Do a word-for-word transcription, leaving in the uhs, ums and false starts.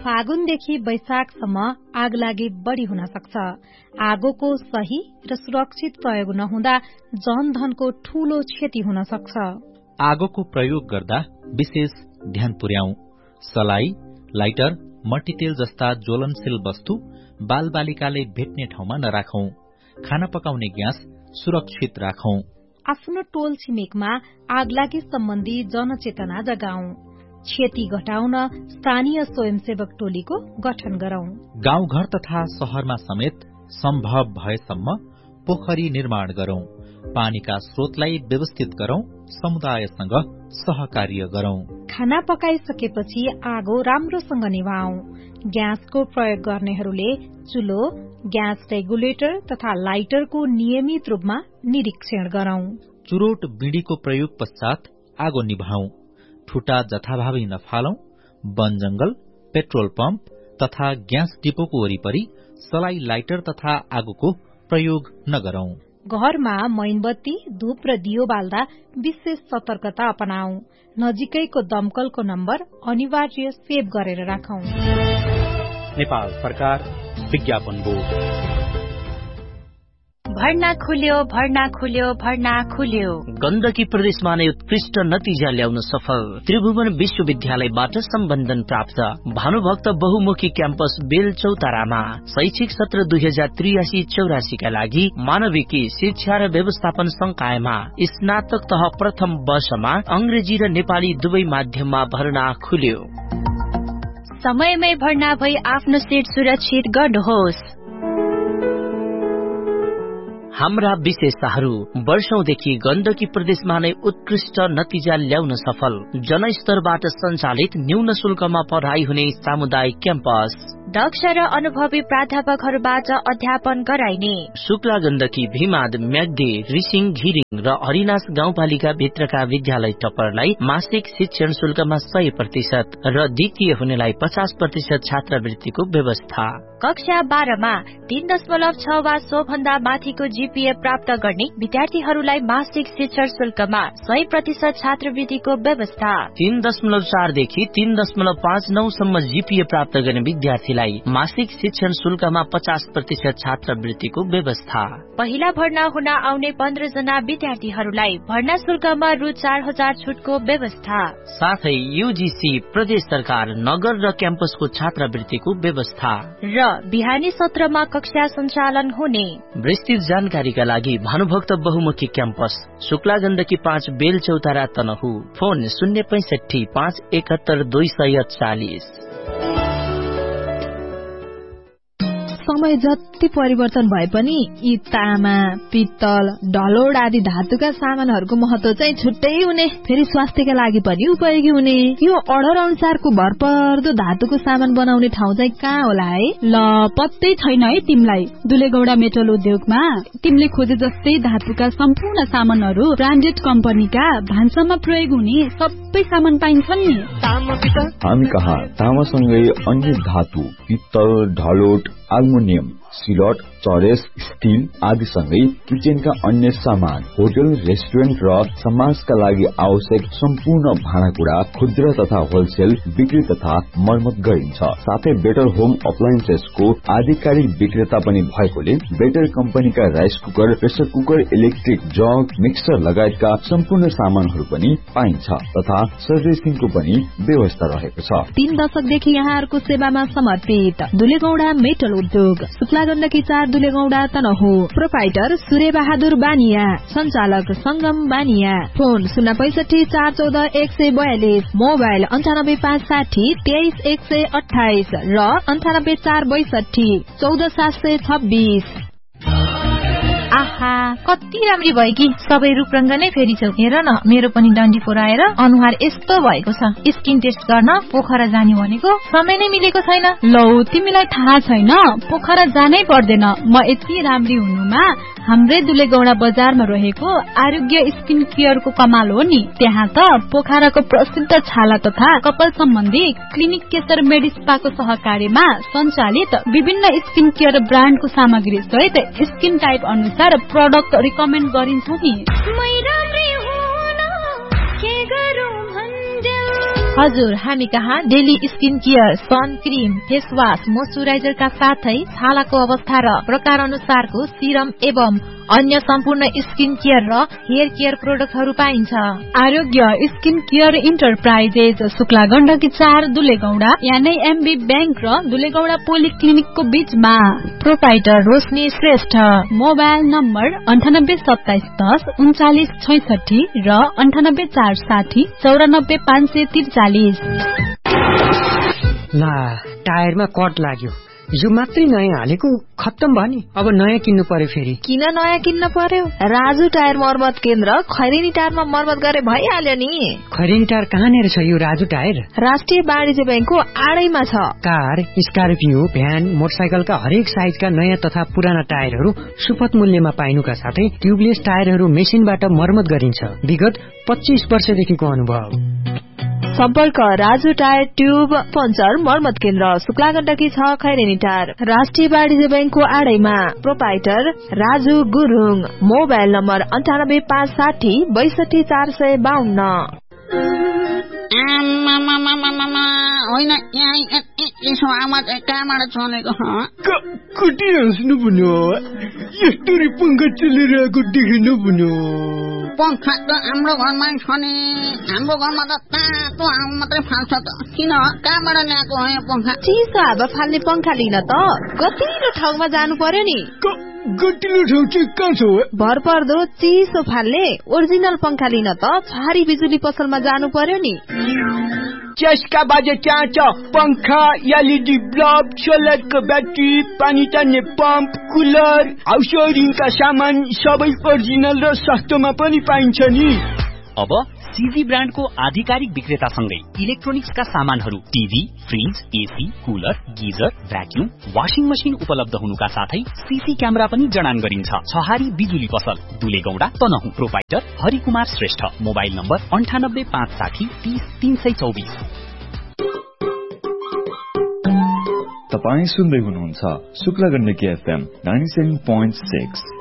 फागुनदेखि वैशाखसम्म आगलागी बढ़ी हुन सक्छ। आगोको सही र सुरक्षित प्रयोग नहुँदा जनधनको ठूलो क्षति हुन सक्छ। आगोको प्रयोग गर्दा विशेष ध्यान पुर्याऊ। सलाई, लाइटर, मट्टीतेल जस्ता ज्वलनशील वस्तु बालबालिकाले भेट्ने ठाउँमा नराखौं। खाना पकाउने ग्यास सुरक्षित राखौं। आफ्नो टोल छिमेकमा आगलागी सम्बन्धी जनचेतना जगाऊ। क्षति घटाउन स्थानीय स्वयंसेवक टोलीको गठन गरौं। गाउँघर तथा शहरमा समेत सम्भव भएसम्म पोखरी निर्माण गरौं। पानीका स्रोतलाई व्यवस्थित गरौं। समुदायसँग सहकार्य गरौं। खाना पकाइसकेपछि आगो राम्रोसँग निभाऊ। ग्यासको प्रयोग गर्नेहरूले चुलो, ग्यास रेगुलेटर तथा लाइटरको नियमित रूपमा निरीक्षण गरौं। चुरोट बीडीको प्रयोग पश्चात आगो निभाऊ। ठुटा जथाभावी नफालौं। वन जंगल, पेट्रोल पम्प तथा ग्यास डिपोको वरिपरि सलाई, लाइटर तथा आगोको प्रयोग नगरौं। घरमा मैनबत्ती, धूप र दियो बाल्दा विशेष सतर्कता अपनाऊ। नजिकैको दमकलको नम्बर अनिवार्य सेभ गरेर राखौं। नेपाल सरकार विज्ञापन बोर्ड। भर्ना खुल्यो, भर्ना खुल्यो, भर्ना खुल्यो। गण्डकी प्रदेशमा नै उत्कृष्ट नतिजा ल्याउन सफल त्रिभुवन विश्वविद्यालयबाट सम्बन्धन प्राप्त भानुभक्त बहुमुखी क्याम्पस बेलचौतारामा शैक्षिक सत्र दुई हजार त्रियासी चौरासी का लागि मानविकी शिक्षा र व्यवस्थापन संकायमा स्नातक तह प्रथम वर्षमा अंग्रेजी र नेपाली दुवै माध्यममा भर्ना खुल्यो। समयमै भर्ना भई आफ्नो सिट सुरक्षित गर्नुहोस्। हाम्रा विशेषताहरू वर्षौंदेखि गण्डकी प्रदेशमा नै उत्कृष्ट नतिजा ल्याउन सफल जनस्तरबाट सञ्चालित न्यून शुल्कमा पढाइ हुने सामुदायिक क्याम्पस, दक्ष र अनुभवी प्राध्यापकहरूबाट अध्यापन गराइने शुक्ला गण्डकी, भीमाद, म्याग्दी, रिसिङ, घिरिङ र हरिनास गाउँपालिका भित्रका विद्यालय टप्परलाई मासिक शिक्षण शुल्कमा सय प्रतिशत र द्वितीय हुनेलाई पचास प्रतिशत छात्रवृत्तिको व्यवस्था। कक्षा बाह्रमा तीन दशमलव छ वा सो भन्दा माथिको जीपीए प्राप्त गर्ने विद्यार्थीहरूलाई मासिक शिक्षण शुल्कमा सय प्रतिशत छात्रवृत्तिको व्यवस्था। तीन दशमलव चारदेखि तीन दशमलव पाँच नौ सम्म जीपीए प्राप्त गर्ने विद्यार्थीलाई मासिक शिक्षण शुल्कमा पचास प्रतिशत छात्रवृत्तिको व्यवस्था। पहिला भर्ना हुन आउने पन्ध्र जना विद्यार्थीहरूलाई भर्ना शुल्कमा रु चार हजार छुटको व्यवस्था। साथै यूजीसी, प्रदेश सरकार, नगर र क्याम्पसको छात्रवृत्तिको व्यवस्था र बिहानी सत्रमा कक्षा सञ्चालन हुने। विस्तृत जानकारीका लागि भानुभक्त बहुमुखी क्याम्पस शुक्ला गण्डकी पाँच बेलचौतारा तनहु। फोन शून्य पैंसठी पाँच एकहत्तर दुई सय चालिस। समय जति परिवर्तन भए पनि यी तामा, पित्तल, ढलोड आदि धातुका सामानहरूको महत्व चाहिँ छुट्टै हुने, फेरि स्वास्थ्यका लागि पनि उपयोगी हुने। यो अर्डर अनुसारको भरपर्दो धातुको सामान बनाउने ठाउँ चाहिँ कहाँ होला है? ल पत्तै छैन है तिमीलाई। दुलेगौडा मेटल उद्योगमा तिमीले खोजे जस्तै धातुका सम्पूर्ण सामानहरू ब्रान्डेड कम्पनीका भान्सामा प्रयोग हुने सबै सामान पाइन्छन् नि। हामी कहाँ तामासँगै अन्य धातु, पित्तल, ढलोट, एल्युमिनियम, सिलट, चरेस, स्टील आदि सँगै किचनका अन्य सामान, होटल, रेस्टुरेन्ट र समाजका लागि आवश्यक सम्पूर्ण भाँडाकुँडा खुद्रा तथा होलसेल बिक्री तथा मर्मत गरिन्छ। साथै बेटर होम अप्लायन्सेसको आधिकारिक विक्रेता पनि भएकोले बेटर कम्पनीका rice cooker, pressure cooker, electric jug, mixer लगायतका सम्पूर्ण सामानहरू पनि पाइन्छ तथा सर्भिसिङको पनि व्यवस्था रहेको छ। तीन दशकदेखि यहाँहरूको सेवामा समर्पित दुलेगौडा मेटल उद्योग, शुक्ला गण्डकी चार, दुलेगौडा तनहु। प्रोपाइटर सूर्य बहादुर बानिया, संचालक संगम बानिया। फोन शून्य पैंसठी चार चौध एक सय बयालिस। मोबाइल अन्ठानब्बे पाँच साठी तेइस एक सय अठाइस र अन्ठानब्बे चार बैसठी चौध सात सय छब्बीस। आहा कति राम्री भयो कि सबै रूपरंग नै फेरिछौ। हेर न मेरो पनि डन्डी फोराएर अनुहार यस्तो भएको छ। स्किन टेस्ट गर्न पोखरा जाने भनेको समय नै मिलेको छैन। लौ तिमीलाई थाहा छैन पोखरा जानै पर्दैन। म यति राम्री हुनुमा हाम्रै दुलेगौडा बजारमा रहेको आरोग्य स्किन केयरको कमाल हो नि। त्यहाँ त पोखराको प्रसिद्ध छाला तथा कपाल सम्बन्धी क्लिनिक केशर मेडिस्पाको सहकार्यमा सञ्चालित विभिन्न स्किन केयर ब्रान्डको सामग्री सहित स्किन टाइप अनुसार प्रोडक्ट रिकमेन्ड गरिन्छ नि। हजुर, हामी कहाँ daily skin care, sun cream, face wash, मोइस्चराइजरका साथै छालाको अवस्था र प्रकार अनुसारको सिरम एवं अन्य सम्पूर्ण स्किन केयर र हेयर केयर प्रोडक्टहरू पाइन्छ। आरोग्य skin care enterprises, Shukla Gandaki चार, दुलेगौडा, यानै एमबी बैंक र दुलेगौडा पोलिक्लिनिकको बीचमा। प्रोपाइटर रोशनी श्रेष्ठ। मोबाइल नम्बर अन्ठानब्बे सत्ताइस दस उन्चालिस छैसठी र अन्ठानब्बे चार साठी चौरानब्बे पाँच सय त्रिचालिस। ला, टायरमा कट लाग्यो, यो मात्रै नयाँ हालेको खत्तम भयो नि, अब नयाँ किन्नु पर्यो फेरि। किन नयाँ किन्न पर्यो? राजु टायर मर्मत केन्द्र खैरेनी टायरमा मर्मत गरे भइहाल्यो नि। खैरेनी टायर कहाँनिर छ यो राजु टायर? राष्ट्रिय वाणिज्य बैंकको आडैमा छ। कार, स्कर्पियो, भ्यान, मोटरसाइकलका हरेक साइजका नयाँ तथा पुराना टायरहरू सुपथ मूल्यमा पाइनुका साथै ट्युबलेस टायरहरू मेसिनबाट मर्मत गरिन्छ। विगत पच्चीस वर्षदेखिको अनुभव। सम्पर्क राजु टायर ट्युब पञ्चर मर्मत केन्द्र, शुक्ला गण्डकी छ, खैरेनी टायर, राष्ट्रिय वाणिज्य बैंकको आडैमा। Proprietor Raju Gurung. Mobile number अन्ठानब्बे पाँच साठी बैसठी चार सय बाहन्न। होइन यसो आवाज कहाँबाट चलेको? कति हाँस्नु भन्यो? यस्तरी पंखा चलिरहेको देख्नु भन्यो? पंखा त हाम्रो घरमै छ नि, हाम्रो घरमा त तातो हावा मात्रै फाल्छ त। किन, कहाँबाट ल्याएको हो यो पंखा? चिसो हावा फाल्ने पंखा लिन त गतिलो ठाउँमा जानु पर्यो नि। गतिलो ठाउँ चाहिँ कहाँ छ? भरपर्दो चिसो फाल्ने ओरिजिनल पंखा लिन त छहारी बिजुली पसलमा जानु पर्यो नि। चस्का बाजे चाहन्छ पंखा, एलईडी बल्ब, सोलरको ब्याट्री, पानी तान्ने पम्प, कुलर, हाउस वायरिङका सामान सबै ओरिजिनल र सस्तोमा पनि पाइन्छ नि। अब सीजी ब्रान्डको आधिकारिक विक्रेतासँगै इलेक्ट्रोनिक्सका सामानहरू, TV, fridge, AC, cooler, geyser, vacuum, washing machine उपलब्ध हुनुका साथै सीसी क्यामेरा पनि जडान गरिन्छ। छहारी बिजुली पसल, दुलेगौडा, Tanahun. Proprietor Harikumar Shrestha. Mobile number अन्ठानब्बे पाँच साठी तीस तीन सय चौबिस। तपाई सुन्दै हुनुहुन्छ Shukla Gandaki FM ninety seven point six.